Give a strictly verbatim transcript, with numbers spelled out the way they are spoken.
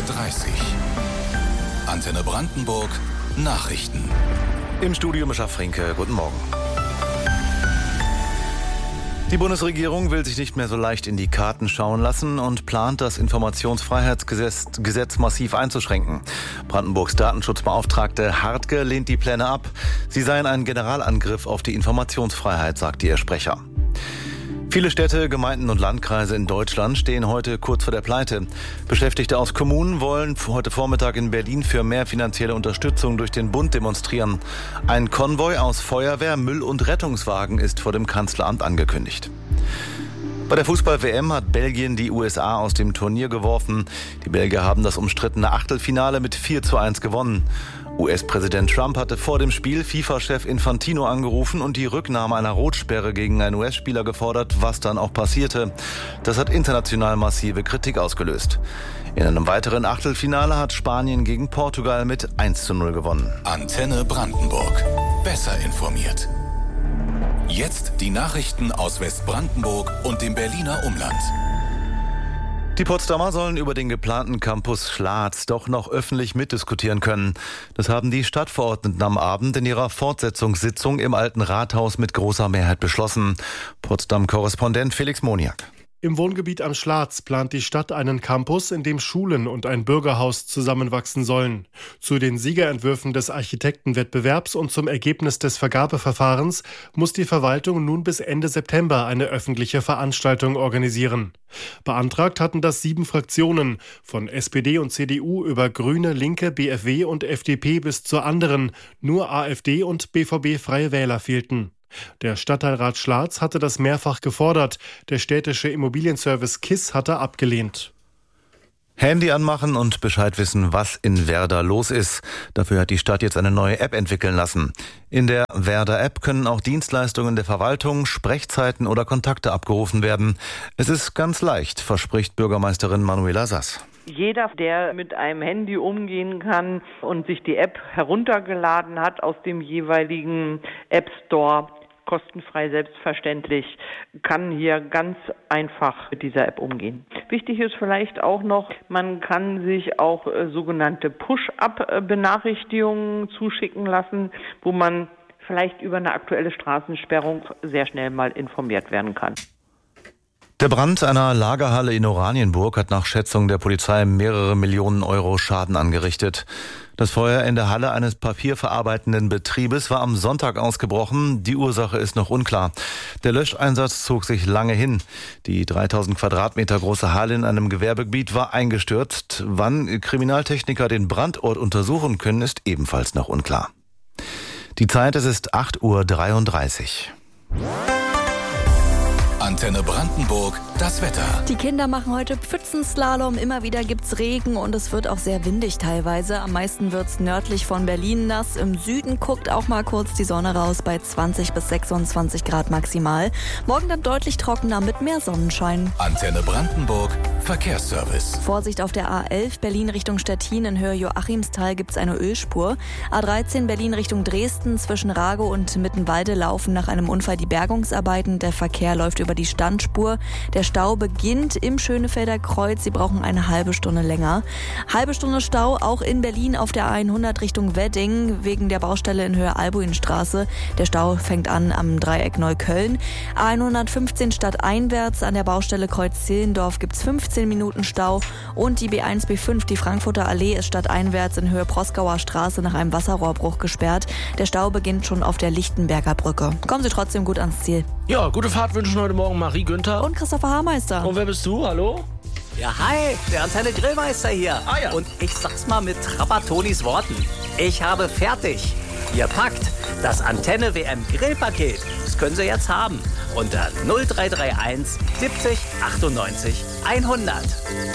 dreißig. Antenne Brandenburg Nachrichten. Im Studio Mischa Frinke, guten Morgen. Die Bundesregierung will sich nicht mehr so leicht in die Karten schauen lassen und plant, das Informationsfreiheitsgesetz Gesetz massiv einzuschränken. Brandenburgs Datenschutzbeauftragte Hartke lehnt die Pläne ab. Sie seien ein Generalangriff auf die Informationsfreiheit, sagte ihr Sprecher. Viele Städte, Gemeinden und Landkreise in Deutschland stehen heute kurz vor der Pleite. Beschäftigte aus Kommunen wollen heute Vormittag in Berlin für mehr finanzielle Unterstützung durch den Bund demonstrieren. Ein Konvoi aus Feuerwehr, Müll- und Rettungswagen ist vor dem Kanzleramt angekündigt. Bei der Fußball-W M hat Belgien die U S A aus dem Turnier geworfen. Die Belgier haben das umstrittene Achtelfinale mit vier zu eins gewonnen. U S-Präsident Trump hatte vor dem Spiel FIFA-Chef Infantino angerufen und die Rücknahme einer Rotsperre gegen einen U S-Spieler gefordert, was dann auch passierte. Das hat international massive Kritik ausgelöst. In einem weiteren Achtelfinale hat Spanien gegen Portugal mit eins zu null gewonnen. Antenne Brandenburg. Besser informiert. Jetzt die Nachrichten aus Westbrandenburg und dem Berliner Umland. Die Potsdamer sollen über den geplanten Campus Schlatz doch noch öffentlich mitdiskutieren können. Das haben die Stadtverordneten am Abend in ihrer Fortsetzungssitzung im Alten Rathaus mit großer Mehrheit beschlossen. Potsdam-Korrespondent Felix Moniak. Im Wohngebiet am Schlatz plant die Stadt einen Campus, in dem Schulen und ein Bürgerhaus zusammenwachsen sollen. Zu den Siegerentwürfen des Architektenwettbewerbs und zum Ergebnis des Vergabeverfahrens muss die Verwaltung nun bis Ende September eine öffentliche Veranstaltung organisieren. Beantragt hatten das sieben Fraktionen, von S P D und C D U über Grüne, Linke, B F W und F D P bis zur anderen. Nur A f D und B V B Freie Wähler fehlten. Der Stadtteilrat Schlatz hatte das mehrfach gefordert. Der städtische Immobilienservice K I S hatte abgelehnt. Handy anmachen und Bescheid wissen, was in Werder los ist. Dafür hat die Stadt jetzt eine neue App entwickeln lassen. In der Werder-App können auch Dienstleistungen der Verwaltung, Sprechzeiten oder Kontakte abgerufen werden. Es ist ganz leicht, verspricht Bürgermeisterin Manuela Sass. Jeder, der mit einem Handy umgehen kann und sich die App heruntergeladen hat aus dem jeweiligen App Store, kostenfrei selbstverständlich, kann hier ganz einfach mit dieser App umgehen. Wichtig ist vielleicht auch noch, man kann sich auch äh, sogenannte Push-Up-Benachrichtigungen zuschicken lassen, wo man vielleicht über eine aktuelle Straßensperrung sehr schnell mal informiert werden kann. Der Brand einer Lagerhalle in Oranienburg hat nach Schätzung der Polizei mehrere Millionen Euro Schaden angerichtet. Das Feuer in der Halle eines papierverarbeitenden Betriebes war am Sonntag ausgebrochen. Die Ursache ist noch unklar. Der Löscheinsatz zog sich lange hin. Die dreitausend Quadratmeter große Halle in einem Gewerbegebiet war eingestürzt. Wann Kriminaltechniker den Brandort untersuchen können, ist ebenfalls noch unklar. Die Zeit, es ist acht Uhr dreiunddreißig. Antenne Brandenburg, das Wetter. Die Kinder machen heute Pfützenslalom. Immer wieder gibt's Regen und es wird auch sehr windig teilweise. Am meisten wird's nördlich von Berlin nass. Im Süden guckt auch mal kurz die Sonne raus bei zwanzig bis sechsundzwanzig Grad maximal. Morgen dann deutlich trockener mit mehr Sonnenschein. Antenne Brandenburg, Verkehrsservice. Vorsicht auf der A elf Berlin Richtung Stettin. In Höhe Joachimsthal gibt's eine Ölspur. A dreizehn Berlin Richtung Dresden. Zwischen Rago und Mittenwalde laufen nach einem Unfall die Bergungsarbeiten. Der Verkehr läuft über die Standspur. Der Stau beginnt im Schönefelder Kreuz. Sie brauchen eine halbe Stunde länger. Halbe Stunde Stau auch in Berlin auf der A hundert Richtung Wedding wegen der Baustelle in Höhe Albuinstraße. Der Stau fängt an am Dreieck Neukölln. A hundertfünfzehn stadteinwärts an der Baustelle Kreuz Zehlendorf gibt es fünfzehn Minuten Stau. Und die B eins B fünf, die Frankfurter Allee, ist stadteinwärts in Höhe Proskauer Straße nach einem Wasserrohrbruch gesperrt. Der Stau beginnt schon auf der Lichtenberger Brücke. Kommen Sie trotzdem gut ans Ziel. Ja, gute Fahrt wünschen heute Morgen Marie Günther. Und Christopher Haarmeister. Und wer bist du? Hallo? Ja, hi, der Antenne Grillmeister hier. Ah, ja. Und ich sag's mal mit Trappatonis Worten. Ich habe fertig. Ihr packt das Antenne W M Grillpaket. Das können Sie jetzt haben. Unter null drei drei eins siebzig achtundneunzig hundert.